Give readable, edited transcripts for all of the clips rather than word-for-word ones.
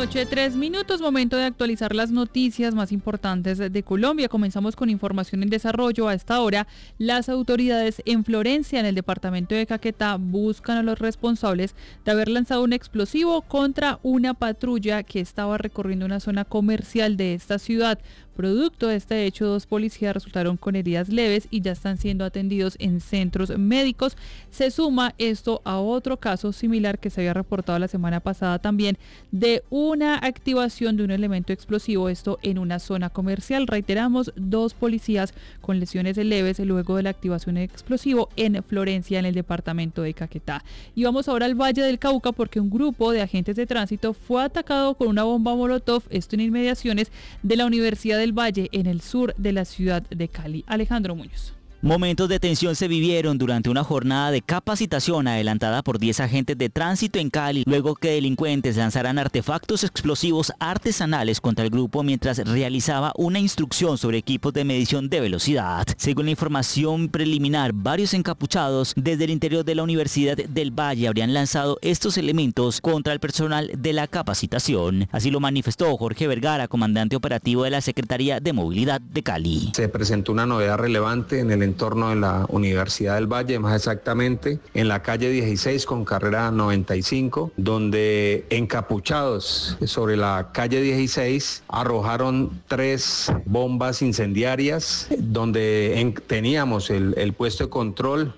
noche, 3 minutos, momento de actualizar las noticias más importantes de Colombia. Comenzamos con información en desarrollo. A esta hora, las autoridades en Florencia, en el departamento de Caquetá, buscan a los responsables de haber lanzado un explosivo contra una patrulla que estaba recorriendo una zona comercial de esta ciudad. Producto de este hecho, 2 policías resultaron con heridas leves y ya están siendo atendidos en centros médicos. Se suma esto a otro caso similar que se había reportado la semana pasada también de una activación de un elemento explosivo, esto en una zona comercial. Reiteramos, 2 policías con lesiones leves luego de la activación de explosivo en Florencia, en el departamento de Caquetá. Y vamos ahora al Valle del Cauca porque un grupo de agentes de tránsito fue atacado con una bomba molotov, esto en inmediaciones de la Universidad del Valle, en el sur de la ciudad de Cali. Alejandro Muñoz. Momentos de tensión se vivieron durante una jornada de capacitación adelantada por 10 agentes de tránsito en Cali, luego que delincuentes lanzaran artefactos explosivos artesanales contra el grupo mientras realizaba una instrucción sobre equipos de medición de velocidad. Según la información preliminar, varios encapuchados desde el interior de la Universidad del Valle habrían lanzado estos elementos contra el personal de la capacitación. Así lo manifestó Jorge Vergara, comandante operativo de la Secretaría de Movilidad de Cali. Se presentó una novedad relevante en el entorno de la Universidad del Valle, más exactamente en la calle 16 con carrera 95, donde encapuchados sobre la calle 16 arrojaron 3 bombas incendiarias donde teníamos el puesto de control.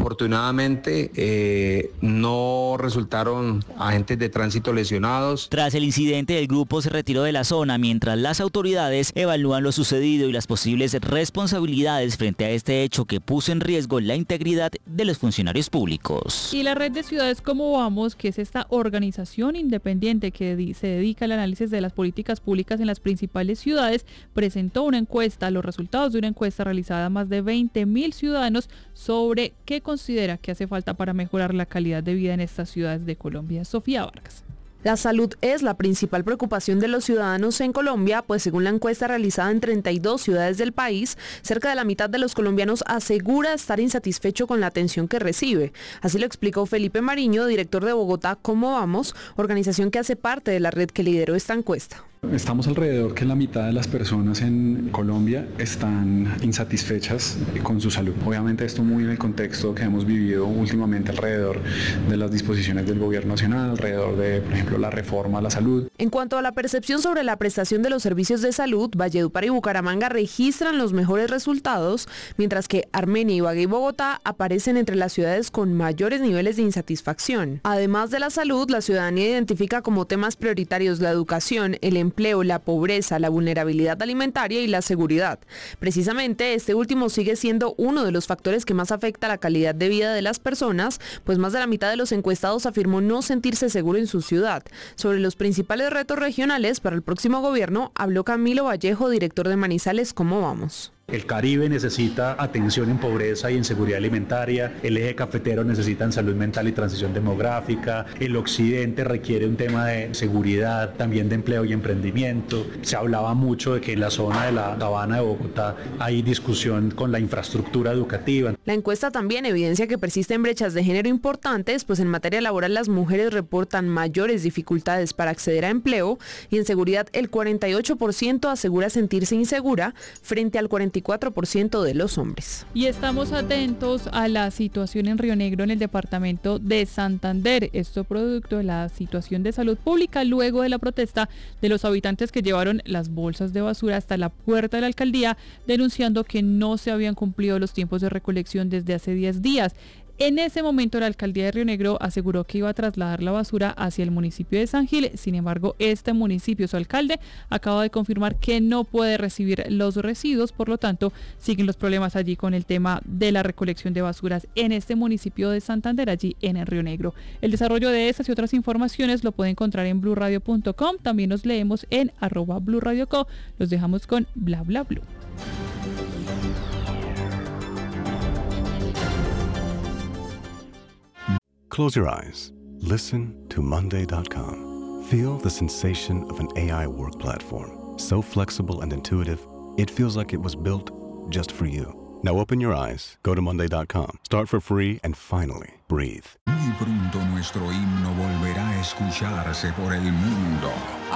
Afortunadamente no resultaron agentes de tránsito lesionados. Tras el incidente, el grupo se retiró de la zona mientras las autoridades evalúan lo sucedido y las posibles responsabilidades frente a este hecho que puso en riesgo la integridad de los funcionarios públicos. Y la red de ciudades Como Vamos, que es esta organización independiente que se dedica al análisis de las políticas públicas en las principales ciudades, presentó una encuesta, los resultados de una encuesta realizada a más de 20.000 ciudadanos sobre qué considera que hace falta para mejorar la calidad de vida en estas ciudades de Colombia. Sofía Vargas. La salud es la principal preocupación de los ciudadanos en Colombia, pues según la encuesta realizada en 32 ciudades del país, cerca de la mitad de los colombianos asegura estar insatisfecho con la atención que recibe. Así lo explicó Felipe Mariño, director de Bogotá Como Vamos, organización que hace parte de la red que lideró esta encuesta. Estamos alrededor que la mitad de las personas en Colombia están insatisfechas con su salud. Obviamente esto muy en el contexto que hemos vivido últimamente alrededor de las disposiciones del gobierno nacional, alrededor de, por ejemplo, la reforma a la salud. En cuanto a la percepción sobre la prestación de los servicios de salud, Valledupar y Bucaramanga registran los mejores resultados, mientras que Armenia, Ibagué y Bogotá aparecen entre las ciudades con mayores niveles de insatisfacción. Además de la salud, la ciudadanía identifica como temas prioritarios la educación, el empleo, la pobreza, la vulnerabilidad alimentaria y la seguridad. Precisamente este último sigue siendo uno de los factores que más afecta la calidad de vida de las personas, pues más de la mitad de los encuestados afirmó no sentirse seguro en su ciudad. Sobre los principales retos regionales para el próximo gobierno habló Camilo Vallejo, director de Manizales Como Vamos. El Caribe necesita atención en pobreza y en seguridad alimentaria, el eje cafetero necesita en salud mental y transición demográfica, el occidente requiere un tema de seguridad, también de empleo y emprendimiento. Se hablaba mucho de que en la zona de la Habana de Bogotá hay discusión con la infraestructura educativa. La encuesta también evidencia que persisten brechas de género importantes, pues en materia laboral las mujeres reportan mayores dificultades para acceder a empleo y en seguridad el 48% asegura sentirse insegura frente al 44% de los hombres. Y estamos atentos a la situación en Río Negro, en el departamento de Santander. Esto producto de la situación de salud pública luego de la protesta de los habitantes que llevaron las bolsas de basura hasta la puerta de la alcaldía, denunciando que no se habían cumplido los tiempos de recolección desde hace 10 días. En ese momento la alcaldía de Río Negro aseguró que iba a trasladar la basura hacia el municipio de San Gil. Sin embargo, este municipio, su alcalde, acaba de confirmar que no puede recibir los residuos, por lo tanto, siguen los problemas allí con el tema de la recolección de basuras en este municipio de Santander, allí en el Río Negro. El desarrollo de estas y otras informaciones lo puede encontrar en blurradio.com. También nos leemos en @blurradioco. Los dejamos con Bla Bla Blue. Close your eyes. Listen to Monday.com. Feel the sensation of an AI work platform. So flexible and intuitive, it feels like it was built just for you. Now open your eyes, go to Monday.com, start for free, and finally, breathe. Muy pronto nuestro himno volverá a escucharse por el mundo.